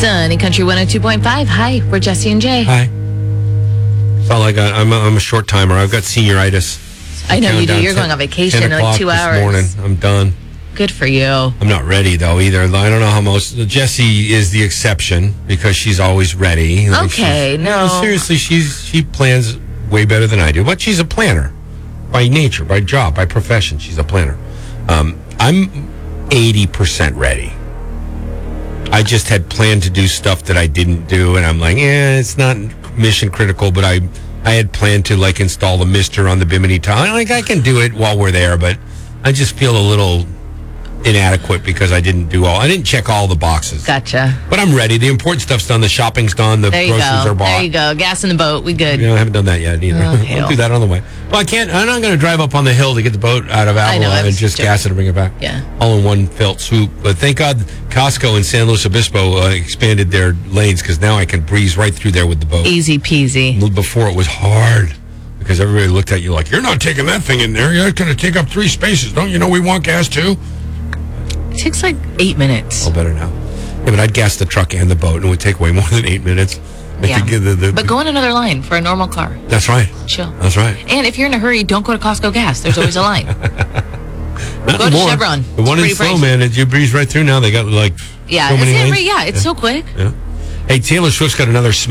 Sunny Country 102.5. Hi, we're Jesse and Jay. Hi. That's all I got. I'm a short timer. I've got senioritis. I know you do. You're going on vacation in like 2 hours. This morning. I'm done. Good for you. I'm not ready, though, either. I don't know how most... Jessie is the exception because she's always ready. Okay, no. Seriously, she plans way better than I do. But she's a planner. By nature, by job, by profession. She's a planner. I'm 80% ready. I just had planned to do stuff that I didn't do, and I'm like, it's not mission critical, but I had planned to, like, install the mister on the Bimini tile. Like, I can do it while we're there, but I just feel a little inadequate because I didn't check all the boxes. Gotcha. But I'm ready. The important stuff's done. The shopping's done. The groceries are bought. There you go. Gas in the boat. We good. I haven't done that yet either. I'll do that on the way. Well, I can't. I'm not going to drive up on the hill to get the boat out of Avalon and just gas it and bring it back. Yeah. All in one felt swoop. But thank God Costco in San Luis Obispo expanded their lanes because now I can breeze right through there with the boat. Easy peasy. Before it was hard because everybody looked at you like, you're not taking that thing in there. You're going to take up 3 spaces. Don't you know we want gas too? It takes like 8 minutes. All better now. Yeah, but I'd gas the truck and the boat, and it would take way more than 8 minutes. But go in another line for a normal car. That's right. Chill. That's right. And if you're in a hurry, don't go to Costco gas. There's always a line. Go to Chevron. The one in Slow, man, you breeze right through now. They got like so many lanes. It's so quick. Yeah. Hey, Taylor Swift's got another